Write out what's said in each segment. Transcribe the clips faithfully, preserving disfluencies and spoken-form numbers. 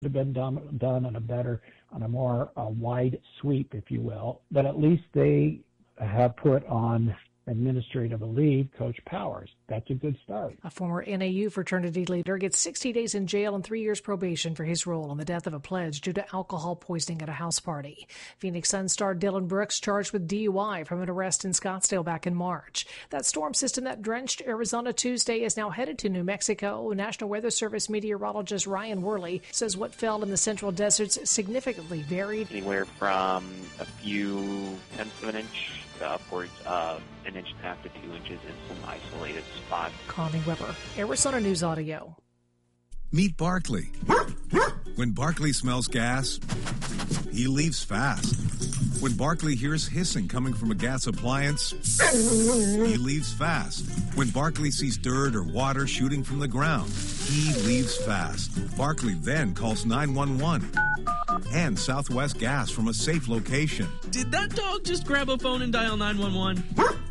have been done, done on a better, on a more uh, wide sweep, if you will. But at least they have put on administrative leave Coach Powers. That's a good start. A former N A U fraternity leader gets sixty days in jail and three years probation for his role in the death of a pledge due to alcohol poisoning at a house party. Phoenix Sun star Dylan Brooks charged with D U I from an arrest in Scottsdale back in March. That storm system that drenched Arizona Tuesday is now headed to New Mexico. National Weather Service meteorologist Ryan Worley says what fell in the central deserts significantly varied. Anywhere from a few tenths of an inch upwards of an inch and a half to two inches in some isolated spots. Connie Weber, Arizona News Audio. Meet Barkley. When Barkley smells gas, he leaves fast. When Barkley hears hissing coming from a gas appliance, he leaves fast. When Barkley sees dirt or water shooting from the ground, he leaves fast. Barkley then calls nine one one and Southwest Gas from a safe location. Did that dog just grab a phone and dial nine one one?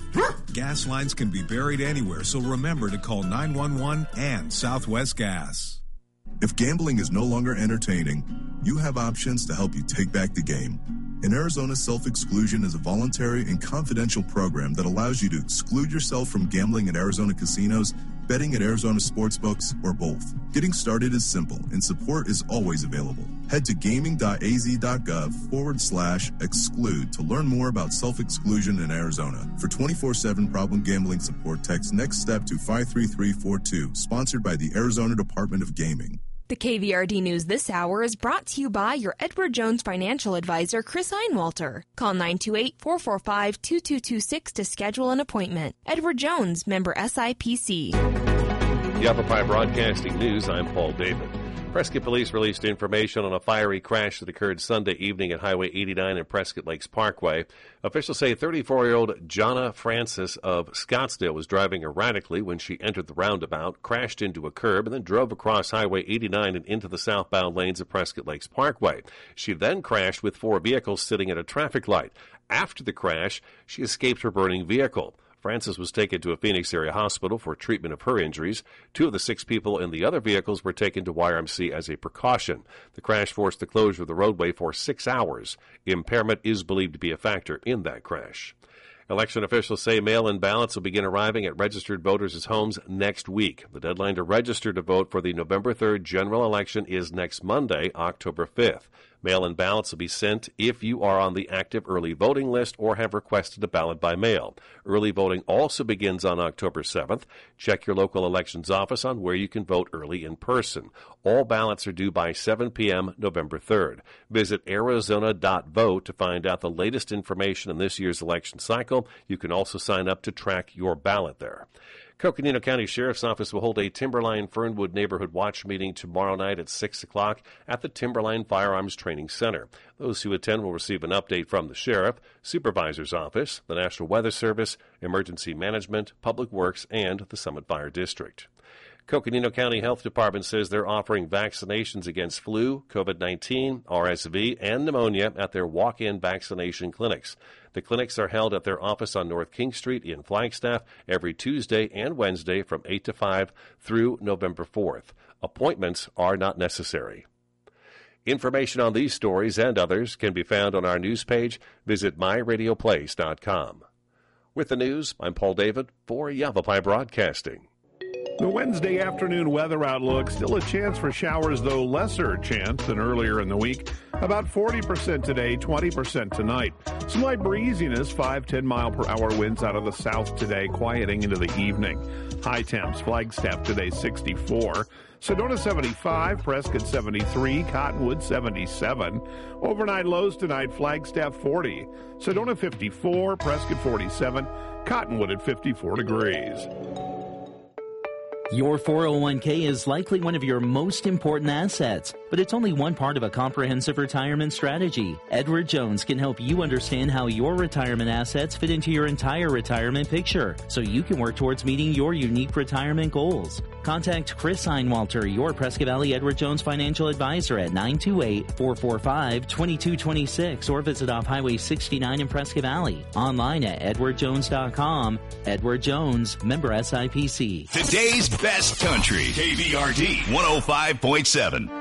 Gas lines can be buried anywhere, so remember to call nine one one and Southwest Gas. If gambling is no longer entertaining, you have options to help you take back the game. In Arizona, self-exclusion is a voluntary and confidential program that allows you to exclude yourself from gambling at Arizona casinos, betting at Arizona sportsbooks, or both. Getting started is simple, and support is always available. Head to gaming.az.gov forward slash exclude to learn more about self-exclusion in Arizona. For twenty-four seven problem gambling support, text NEXT STEP to five three three four two, sponsored by the Arizona Department of Gaming. The K V R D News this hour is brought to you by your Edward Jones financial advisor, Chris Einwalter. Call nine two eight, four four five, two two two six to schedule an appointment. Edward Jones, member S I P C. Yavapai Broadcasting News, I'm Paul David. Prescott Police released information on a fiery crash that occurred Sunday evening at Highway eighty-nine and Prescott Lakes Parkway. Officials say thirty-four-year-old Jonna Francis of Scottsdale was driving erratically when she entered the roundabout, crashed into a curb, and then drove across Highway eighty-nine and into the southbound lanes of Prescott Lakes Parkway. She then crashed with four vehicles sitting at a traffic light. After the crash, she escaped her burning vehicle. Francis was taken to a Phoenix area hospital for treatment of her injuries. Two of the six people in the other vehicles were taken to Y R M C as a precaution. The crash forced the closure of the roadway for six hours. Impairment is believed to be a factor in that crash. Election officials say mail-in ballots will begin arriving at registered voters' homes next week. The deadline to register to vote for the November third general election is next Monday, October fifth. Mail-in ballots will be sent if you are on the active early voting list or have requested a ballot by mail. Early voting also begins on October seventh. Check your local elections office on where you can vote early in person. All ballots are due by seven p.m. November third. Visit Arizona dot vote to find out the latest information in this year's election cycle. You can also sign up to track your ballot there. Coconino County Sheriff's Office will hold a Timberline Fernwood Neighborhood Watch meeting tomorrow night at six o'clock at the Timberline Firearms Training Center. Those who attend will receive an update from the Sheriff, Supervisor's Office, the National Weather Service, Emergency Management, Public Works, and the Summit Fire District. Coconino County Health Department says they're offering vaccinations against flu, COVID nineteen, R S V, and pneumonia at their walk-in vaccination clinics. The clinics are held at their office on North King Street in Flagstaff every Tuesday and Wednesday from eight to five through November fourth. Appointments are not necessary. Information on these stories and others can be found on our news page. Visit my radio place dot com. With the news, I'm Paul David for Yavapai Broadcasting. The Wednesday afternoon weather outlook, still a chance for showers, though lesser chance than earlier in the week. About forty percent today, twenty percent tonight. Some light breeziness, five to ten mile per hour winds out of the south today, quieting into the evening. High temps, Flagstaff today sixty-four. Sedona seventy-five, Prescott seventy-three, Cottonwood seventy-seven. Overnight lows tonight, Flagstaff forty. Sedona fifty-four, Prescott forty-seven, Cottonwood at fifty-four degrees. Your four oh one k is likely one of your most important assets, but it's only one part of a comprehensive retirement strategy. Edward Jones can help you understand how your retirement assets fit into your entire retirement picture, so you can work towards meeting your unique retirement goals. Contact Chris Einwalter, your Prescott Valley Edward Jones financial advisor at nine two eight, four four five, two two two six or visit off Highway sixty-nine in Prescott Valley. Online at edward jones dot com. Edward Jones, member S I P C. Today's best country, K V R D one oh five point seven.